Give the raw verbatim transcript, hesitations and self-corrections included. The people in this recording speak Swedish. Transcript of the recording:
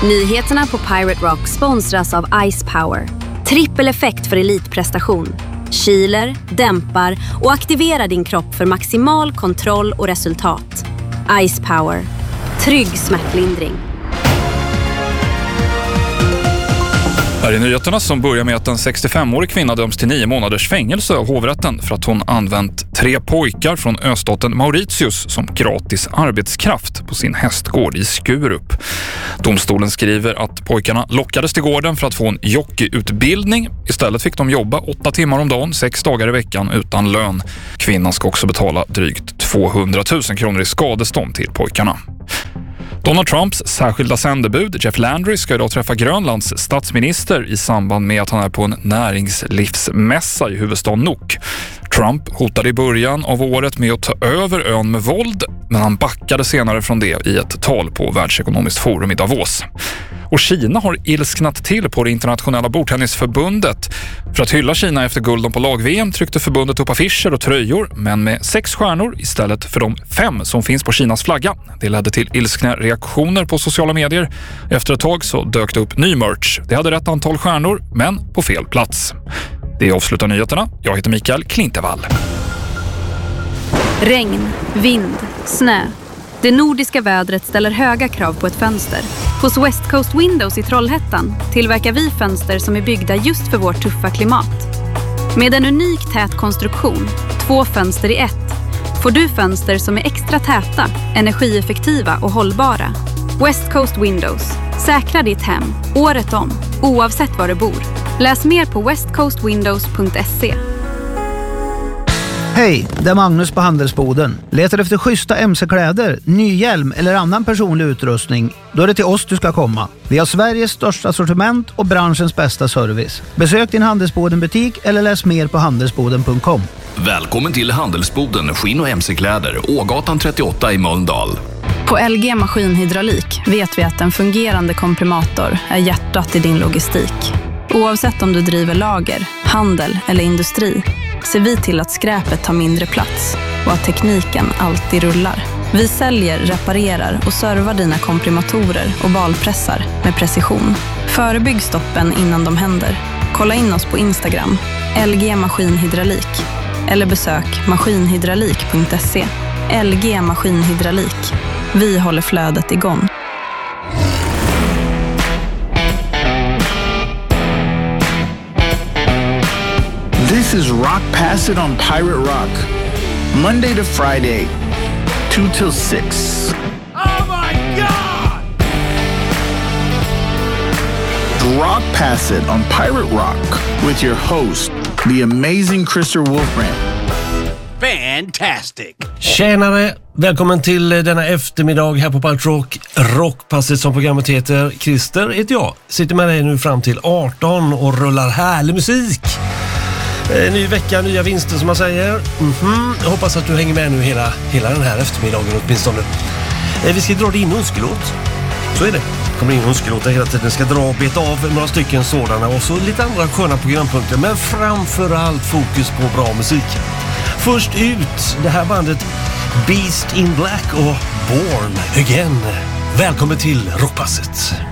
Nyheterna på Pirate Rock sponsras av Ice Power. Trippel effekt för elitprestation. Kyler, dämpar och aktiverar din kropp för maximal kontroll och resultat. Ice Power. Trygg smärtlindring. Här är nyheterna som börjar med att en sextiofemårig kvinna döms till nio månaders fängelse av hovrätten för att hon använt tre pojkar från östaten Mauritius som gratis arbetskraft på sin hästgård i Skurup. Domstolen skriver att pojkarna lockades till gården för att få en jockeyutbildning. Istället fick de jobba åtta timmar om dagen, sex dagar i veckan utan lön. Kvinnan ska också betala drygt tvåhundratusen kronor i skadestånd till pojkarna. Donald Trumps särskilda sändebud Jeff Landry ska idag träffa Grönlands statsminister i samband med att han är på en näringslivsmässa i huvudstaden Nuuk. Trump hotade i början av året med att ta över ön med våld, men han backade senare från det i ett tal på Världsekonomiskt forum i Davos. Och Kina har ilsknat till på det internationella bordtennisförbundet. För att hylla Kina efter gulden på lag-V M tryckte förbundet upp affischer och tröjor, men med sex stjärnor istället för de fem som finns på Kinas flagga. Det ledde till ilskna reaktioner på sociala medier. Efter ett tag så dök det upp ny merch. Det hade rätt antal stjärnor, men på fel plats. Det avslutar nyheterna. Jag heter Mikael Klintevall. Regn, vind, snö. Det nordiska vädret ställer höga krav på ett fönster. Hos West Coast Windows i Trollhättan tillverkar vi fönster som är byggda just för vårt tuffa klimat. Med en unik tät konstruktion, två fönster i ett, får du fönster som är extra täta, energieffektiva och hållbara. West Coast Windows. Säkra ditt hem, året om, oavsett var du bor. Läs mer på west coast windows punkt se. Hej, det är Magnus på Handelsboden. Letar efter schyssta M C-kläder, ny hjälm eller annan personlig utrustning? Då är det till oss du ska komma. Vi har Sveriges största sortiment och branschens bästa service. Besök din Handelsboden-butik eller läs mer på handelsboden punkt com. Välkommen till Handelsboden, skinn- och M C-kläder, Ågatan trettioåtta i Mölndal. På L G Maskinhydraulik vet vi att en fungerande komprimator är hjärtat i din logistik. Oavsett om du driver lager, handel eller industri ser vi till att skräpet tar mindre plats och att tekniken alltid rullar. Vi säljer, reparerar och servar dina komprimatorer och balpressar med precision. Förebygg stoppen innan de händer. Kolla in oss på Instagram, L G Maskinhydraulik, eller besök maskinhydraulik punkt se. L G Maskinhydraulik. Vi håller flödet igång. This is Rock Pass It on Pirate Rock. Monday to Friday, two till six. Oh my God! Rock Pass It on Pirate Rock with your host, the amazing Christer Wolfbrand. Fantastic! Tjenare! Välkommen till denna eftermiddag här på Pirate Rock. Rockpasset som programmet heter. Christer heter jag. Sitter med dig nu fram till arton och rullar härlig musik. Ny vecka, nya vinster som man säger. Mm-hmm. Jag hoppas att du hänger med nu hela, hela den här eftermiddagen åtminstone. Vi ska dra det in önskelåt. Så är det. Det kommer in önskelåtar hela tiden. Ska dra och beta av några stycken sådana och så lite andra sköna programpunkter. Men framförallt fokus på bra musik. Först ut det här bandet Beast in Black och Born Again. Välkommen till Rockpasset.